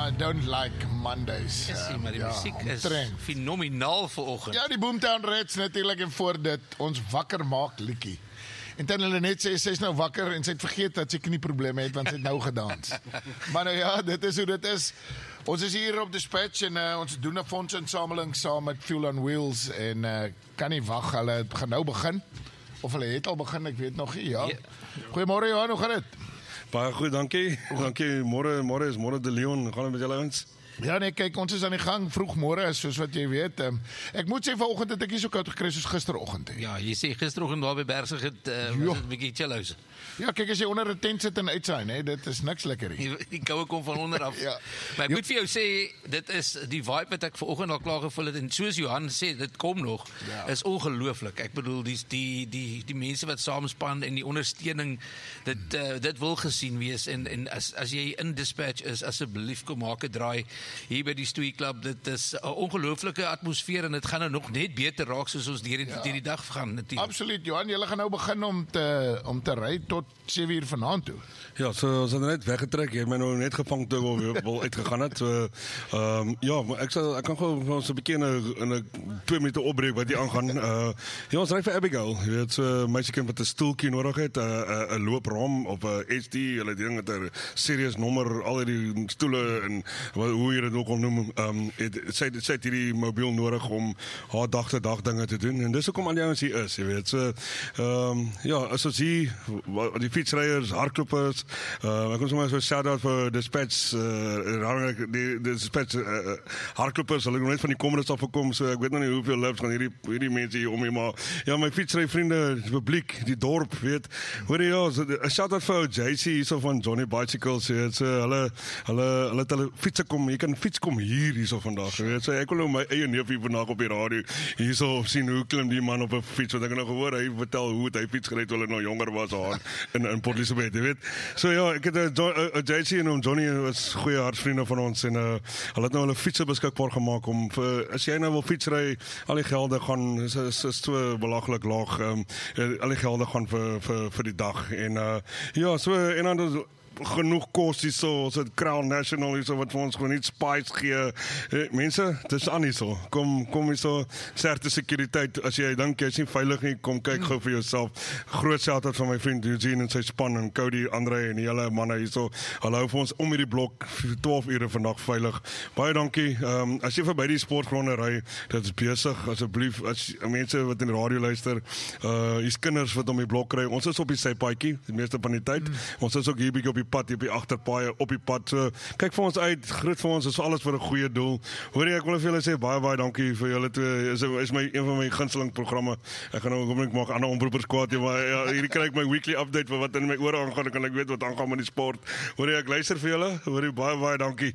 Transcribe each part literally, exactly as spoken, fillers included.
I don't like Mondays. Yes, um, maar die ja, musiek is omtrent. fenomenaal vanoggend. Ja, die Boomtown Rats natuurlik en voor dit ons wakker maak liedjie. En dan hulle net sê, sy is nou wakker en sy het vergeet dat sy knieprobleme het, want sy het nou gedans. Maar nou ja, dit is hoe dit is. Ons is hier op Dispatch en uh, ons doen 'n fondsinsameling saam met Fuel on Wheels en uh, kan nie wag, hulle gaan nou begin. Of hulle het al begin, ek weet nog nie, ja. Ja. Goeiemôre Johan, hoe gaan dit? Baie goed, dankie. Dankie. Môre, môre is môre de Leon. Gaan dit met julle ouens? Ja nee, kyk, ons is aan die gang vroeg môre, soos wat jy weet. Um, ek moet sê vanoggend het ek nie so koud gekry soos gisteroggend he. Ja, jy sê gisteroggend daar by Bergsig het uh, was dit 'n bietjie chillouse. Ja, kyk as jy onder 'n tent sit en uitsaai, nee, dit is niks lekker nie. Die, die koue kom van onder af. Ja. Maar ek moet vir jou sê, dit is die vibe wat ek vanoggend al klaar gevoel het en soos Johan sê, dit kom nog, Ja. is ongelooflik. Ek bedoel die die die die mense wat saamspan en die ondersteuning, dit uh, dit wil gesien wees en en as as jy in Dispatch is, asseblief kom maak 'n draai hier by die Stoei Club. Dit is 'n ongelooflike atmosfeer en dit gaan nou nog net beter raak soos ons deur die, ja. die dag gaan natuurlik. Absoluut, Johan, julle gaan nou begin om te om te ry tot sewe uur vanaand toe. Ja, so ons het net weggetrek. Jy het my nou net gevang toe wil, wil uitgegaan het. So ehm um, ja, maar ek sal ek kan gou vir ons 'n bietjie in 'n in 'n twee minute opbreek wat hier aangaan. Uh ja, ons ry vir Abigail. Jy weet so 'n meisiekind wat 'n stoeltjie nodig het, 'n uh, 'n uh, loopram of 'n uh, S D, hulle ding met 'n serious nommer, al die stoele en wat, hoe jy dit ook al noem. Ehm um, sy sy het hierdie mobiel nodig om haar dag te dag dinge te doen en dis hoekom al die ouens hier is, jy weet. So ehm um, ja, as ons hier die fietsryers, hardlopers, uh, ek kom sommer so 'n shout-out vir Dispatch, uh, die Dispatch uh, hardlopers, hulle het nog net van die kommendes af gekom, so ek weet nog nie hoeveel laps gaan hierdie hierdie mense hier om hier, maar ja, my fietsry vriende, die publiek, die dorp, weet, hoor jy ja, so 'n shout-out vir J C hierso van Johnny Bicycles, jy weet, so hulle hulle hulle het hulle fietsse kom, jy kan fiets kom hier hierso vandag, jy weet, so ek wil nou my eie neefie vandag op die radio hierso sien hoe klim die man op 'n fiets, wat ek nou gehoor, hy vertel hoe het hy fiets gery toe hy nog jonger was daar in in Port Elizabeth, jy weet. So ja, ek het 'n J C en hom Johnny was goeie hartsvriende van ons en uh, hulle het nou hulle fietsse beskikbaar gemaak om vir as jy nou wil fietsry, al die gelde gaan is is, is so belaglik laag, um, al die gelde gaan vir vir vir die dag en uh, ja, so en dan genoeg kos hier so, ons het Crown National hier so wat vir ons gewoon niet spice gee. Eh, mense, dit is aan hier so. Kom, kom hier so, certe sekuriteit, as jy dink jy is nie veilig nie, kom kyk gou vir jouself. Groot shout-out van my vriend Eugene en sy span en Cody, Andre en die hele manne hier so. Hulle hou vir ons om hierdie blok twaalf ure vandag veilig. Baie dankie. Um, as jy verby die sportgronde ry, dit is besig, asseblief, as mense wat in die radio luister, uh, hier's kinders wat om die blok ry. Ons is op die sypaadjie, die meeste van die tyd. Mm. Ons is ook hier bietjie op die pad, hier op die agterpaaie, op die pad. So, kyk vir ons uit, groet vir ons, is alles vir 'n goeie doel. Hoor jy, ek wil vir julle sê, baie, baie dankie vir julle twee, is, is my, een van my gunsteling programme. Ek gaan nou, kom ek maak ander omroepers kwaad, maar ja, hierdie kry ek my weekly update vir wat in my ore aangaan, kan ek weet wat aangaan met die sport. Hoor jy, ek luister vir julle, hoor jy, baie, baie dankie.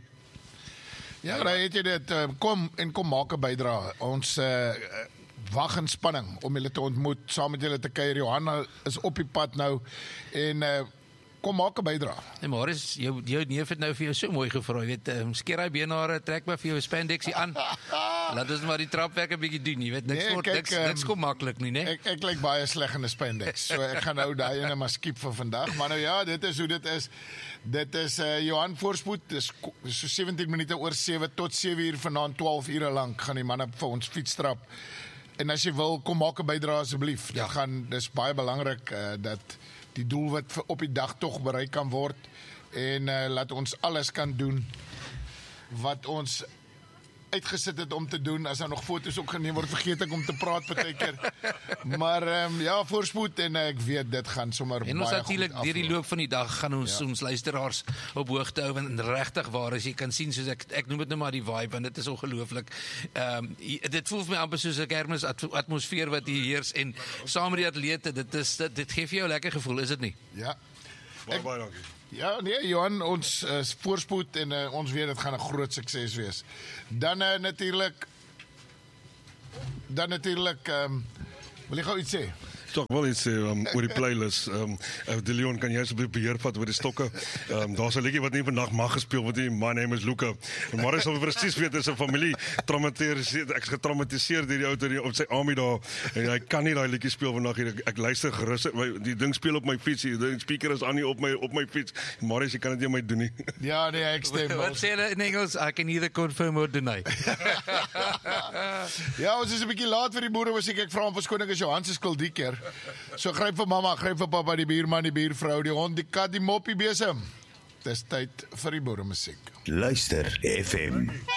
Ja, dan het jy dit, uh, kom en kom maak 'n bydrae. Ons uh, wag in spanning om julle te ontmoet, saam met julle te kuier. Johanna is op die pad nou en uh, kom maak 'n bydrae. Nee, maar is jou jou neef het nou vir jou so mooi gevra, jy weet, um, skeer hy benare, trek maar vir jou spandexie aan. Laat ons maar die trapwerk 'n bietjie doen, jy weet, niks Nee, word kyk, niks, um, niks kom maklik nie, né? Ek ek lyk baie sleg in 'n spandex. So ek gaan nou daai ene maar skiep vir vandag. Maar nou ja, dit is hoe dit is. Dit is uh, Johan Voorspoed, dis so sewentien minute oor sewe tot sewe uur vanaand, twaalf ure lank gaan die manne vir ons fietstrap. En as jy wil, kom maak 'n bydrae asseblief. Ja. Dit gaan dis baie belangrik uh, dat die doel wat vir op die dag tog bereik kan word en uh, laat ons alles kan doen wat ons uitgesit het om te doen. As daar nog foto's ook geneem word, vergeet ek om te praat partykeer. Maar um, ja, voorspoed en ek weet dit gaan sommer En ons baie natuurlik goed deur die afloop. loop van die dag gaan ons Ja. ons luisteraars op hoogte hou en regtig waar as jy kan sien soos ek ek noem dit nou maar die vibe want dit is ongelooflik. Ehm um, dit voel vir my amper soos 'n kermis atmosfeer wat hier heers en saam met die atlete, dit is dit, dit gee vir jou 'n lekker gevoel, is dit nie? Ja. Baie, Ek- baie dankie. Ja, nee, Johan, ons is uh, voorspoed en uh, ons weet dit gaan 'n groot sukses wees. Dan uh, natuurlik dan natuurlik ehm um, wil jy gou iets sê? So, ek wil iets sê um, oor die playlist. Um, uh, De Leon, kan jy asseblief beheer vat oor die stokke? Um, Daar's 'n liedjie wat nie vandag mag gespeel word nie. My name is Luca. En Marius sal presies weet, is 'n familie traumatiseer. Ek's getraumatiseer deur die ou toe op sy army daar. En hy kan nie daai liedjie speel vandag hier. Ek, ek luister gerus. My, die ding speel op my fiets. Die speaker is aan nie op my op my fiets. Marius, jy kan dit nie my doen nie. Ja, nee, ek stem. Wat sê hulle in Engels? I can either confirm or deny. Ja, ons is 'n bietjie laat vir die boere musiek. Ek vra om verskoning as Johan se skuld die keer. So gryp vir mamma, gryp vir pappa, die buurman, die buurvrou, die hond, die kat, die moppie besem. Dis tyd vir die boere musiek. Luister F M.